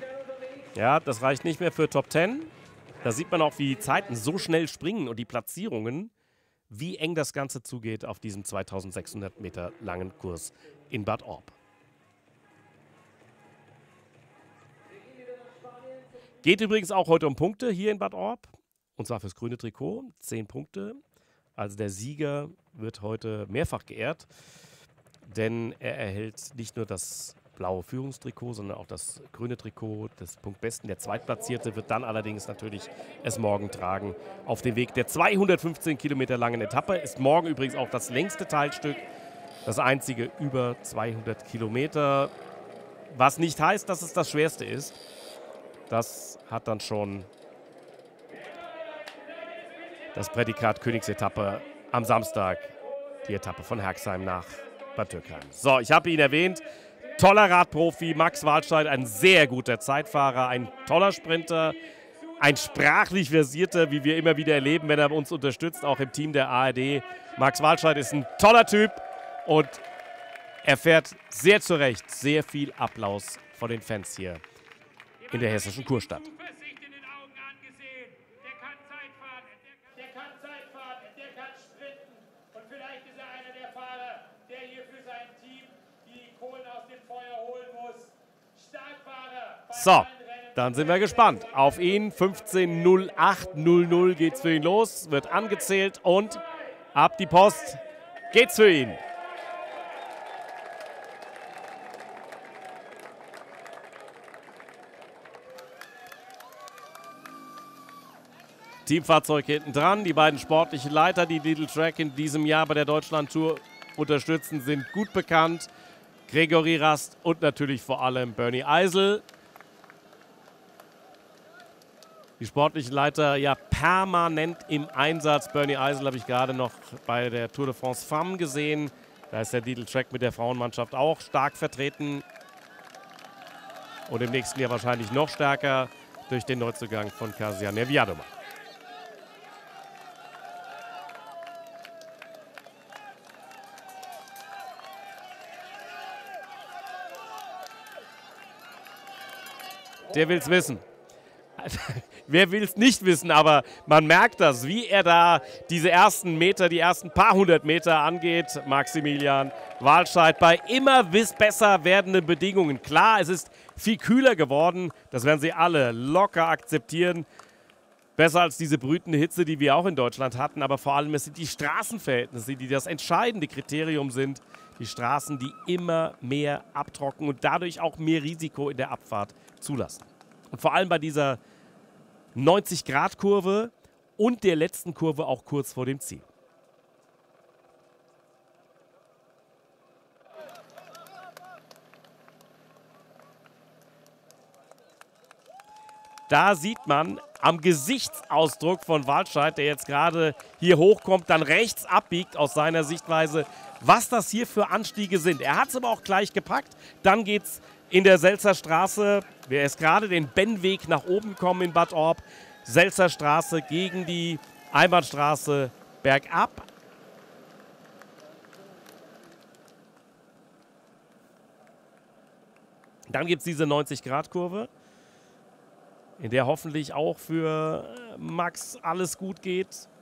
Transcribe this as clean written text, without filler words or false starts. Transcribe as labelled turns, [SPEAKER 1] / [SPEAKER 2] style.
[SPEAKER 1] Ja, das reicht nicht mehr für Top 10. Da sieht man auch, wie die Zeiten so schnell springen und die Platzierungen, wie eng das Ganze zugeht auf diesem 2600 Meter langen Kurs in Bad Orb. Geht übrigens auch heute um Punkte hier in Bad Orb. Und zwar fürs grüne Trikot. 10 Punkte. Also der Sieger wird heute mehrfach geehrt. Denn er erhält nicht nur das blaue Führungstrikot, sondern auch das grüne Trikot des Punktbesten. Der Zweitplatzierte wird dann allerdings natürlich es morgen tragen. Auf dem Weg der 215 Kilometer langen Etappe. Ist morgen übrigens auch das längste Teilstück. Das einzige über 200 Kilometer. Was nicht heißt, dass es das schwerste ist. Das hat dann schon das Prädikat Königsetappe am Samstag. Die Etappe von Herxheim nach Bad Dürkheim. So, ich habe ihn erwähnt. Toller Radprofi, Max Walscheid, ein sehr guter Zeitfahrer, ein toller Sprinter, ein sprachlich versierter, wie wir immer wieder erleben, wenn er uns unterstützt, auch im Team der ARD. Max Walscheid ist ein toller Typ und er fährt sehr zurecht sehr viel Applaus von den Fans hier in der hessischen Kurstadt. So, dann sind wir gespannt auf ihn. 15:08:00 geht's für ihn los, wird angezählt und ab die Post geht's für ihn. Teamfahrzeug hinten dran. Die beiden sportlichen Leiter, die Lidl Track in diesem Jahr bei der Deutschlandtour unterstützen, sind gut bekannt. Gregory Rast und natürlich vor allem Bernie Eisel. Die sportlichen Leiter ja permanent im Einsatz. Bernie Eisel habe ich gerade noch bei der Tour de France Femmes gesehen. Da ist der Lidl Track mit der Frauenmannschaft auch stark vertreten. Und im nächsten Jahr wahrscheinlich noch stärker durch den Neuzugang von Kasia Neviadoma. Der will's wissen. Wer will es nicht wissen, aber man merkt das, wie er da diese ersten Meter, die ersten paar hundert Meter angeht. Maximilian Walscheid bei immer besser werdenden Bedingungen. Klar, es ist viel kühler geworden, das werden sie alle locker akzeptieren. Besser als diese brütende Hitze, die wir auch in Deutschland hatten, aber vor allem es sind die Straßenverhältnisse, die das entscheidende Kriterium sind. Die Straßen, die immer mehr abtrocknen und dadurch auch mehr Risiko in der Abfahrt zulassen. Und vor allem bei dieser 90-Grad-Kurve und der letzten Kurve auch kurz vor dem Ziel. Da sieht man am Gesichtsausdruck von Walscheid, der jetzt gerade hier hochkommt, dann rechts abbiegt aus seiner Sichtweise, was das hier für Anstiege sind. Er hat es aber auch gleich gepackt. Dann geht es in der Selzer Straße, wer ist gerade den Bennweg nach oben gekommen in Bad Orb, Selzer Straße gegen die Einbahnstraße bergab. Dann gibt es diese 90-Grad-Kurve, in der hoffentlich auch für Max alles gut geht.